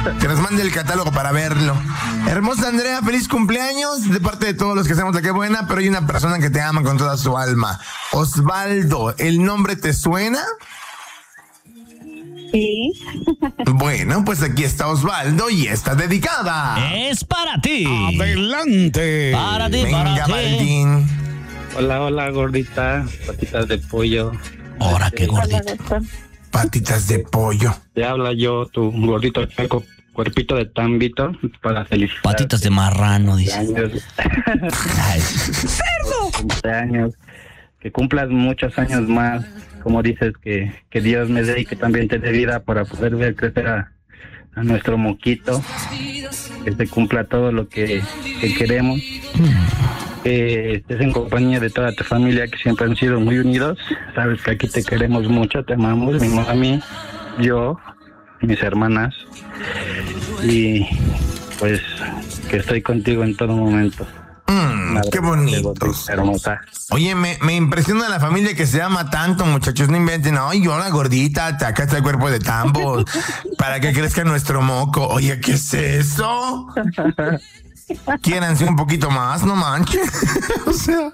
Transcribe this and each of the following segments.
Que nos mande el catálogo para verlo. Hermosa Andrea, feliz cumpleaños de parte de todos los que hacemos la que buena, pero hay una persona que te ama con toda su alma. Osvaldo, ¿el nombre te suena? Sí. Bueno, pues aquí está Osvaldo y está dedicada. Es para ti. Adelante. Para ti, para Venga, ti. Baldín. Hola, gordita, patitas de pollo. Ahora qué gordito. Patitas de pollo. Te habla yo, tu gordito chueco, cuerpito de tambito, para felicitar. Patitas de marrano, dice. Ay, Cumpleaños. Que cumplas muchos años más. Como dices, que Dios me dé y que también te dé vida para poder ver crecer a nuestro moquito. Que se cumpla todo lo que queremos. Que estés en compañía de toda tu familia, que siempre han sido muy unidos. Sabes que aquí te queremos mucho, te amamos, mi mami, yo, mis hermanas. Y pues que estoy contigo en todo momento. Qué bonito. Hermosa. Oye, me impresiona la familia que se ama tanto, muchachos. No inventen. Ay, yo la gordita, acá está el cuerpo de tambo. Para que crezca nuestro moco. Oye, ¿qué es eso? Quiéranse un poquito más, no manches. O sea.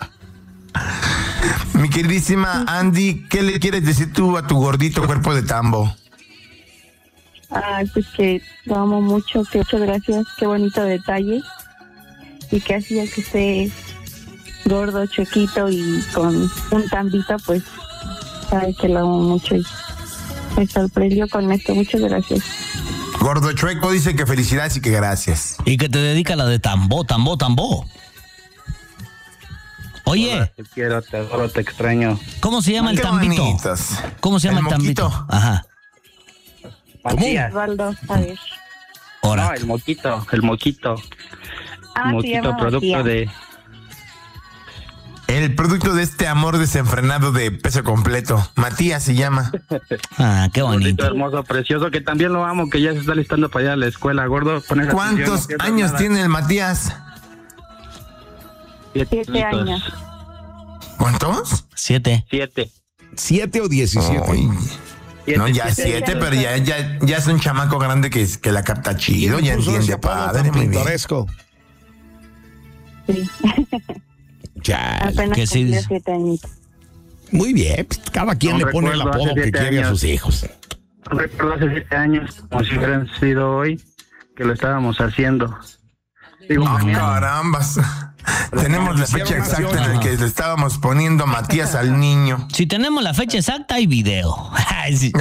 Mi queridísima Andy, ¿qué le quieres decir tú a tu gordito cuerpo de tambo? Ay, pues que lo amo mucho, que muchas gracias, qué bonito detalle. Y que así el que esté gordo, chuequito y con un tambito, pues sabe que lo amo mucho y me sorprendió con esto. Muchas gracias. Gordo Chueco dice que felicidades y que gracias. Y que te dedica la de tambo. Oye. Hola, te quiero, te adoro, te extraño. ¿Cómo se llama el Qué tambito? bonitos. ¿Cómo se llama el moquito. tambito? Ajá. Matías. Osvaldo, a ver. Ahora. No, el moquito. Ah, se Moquito, llama producto Matías. de... El producto de este amor desenfrenado de peso completo. Matías se llama. Ah, qué Gordito bonito. hermoso, precioso, que también lo amo, que ya se está listando para ir a la escuela, gordo. Pones ¿Cuántos atención, no años pierdas tiene el Matías? nada. 7 años. ¿Cuántos? 7. 7. 7 o 17. Ay, no, ya 7, pero ya es un chamaco grande que la capta chido, ya Puso ese entiende apodo padre, tan muy bien. pintoresco. Sí. Ya, Apenas que sí. cumplió 7 años. muy bien. Pues, cada quien No le pone el recuerdo hace apodo que 7 quiere a años. sus hijos. Recuerdo hace 7 años, como si hubieran sido hoy, que lo estábamos haciendo. Digo, Ah, mañana. carambas. Tenemos la fecha Hicieron exacta en la nación. que le estábamos poniendo Matías al niño. Si tenemos la fecha exacta, hay video. Ay, sí.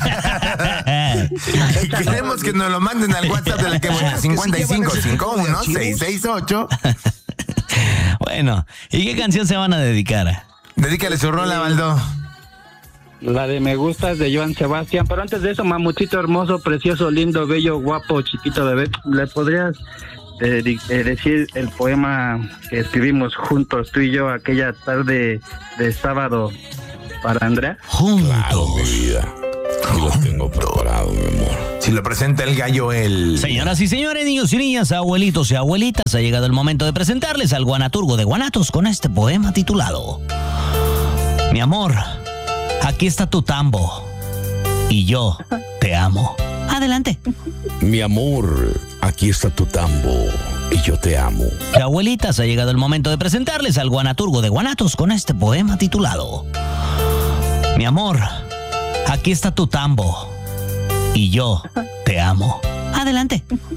Y queremos que nos lo manden al WhatsApp de la que buena, 5551-668. Bueno, ¿y qué canción se van a dedicar? Dedícale su rola, Baldo. La de Me Gustas de Joan Sebastián. Pero antes de eso, mamuchito hermoso, precioso, lindo, bello, guapo, chiquito bebé, ¿le podrías decir el poema que escribimos juntos, tú y yo, aquella tarde de sábado para Andrea? Juntos. Mi vida. Y los tengo preparado, mi amor. Si lo presenta el gallo, el... Señoras y señores, niños y niñas, abuelitos y abuelitas, ha llegado el momento de presentarles al guanaturgo de Guanatos con este poema titulado Mi amor, aquí está tu tambo y yo te amo. Adelante. Mi amor, aquí está tu tambo y yo te amo. Abuelitas, ha llegado el momento de presentarles al guanaturgo de Guanatos con este poema titulado Mi amor, aquí está tu tambo y yo te amo. Adelante.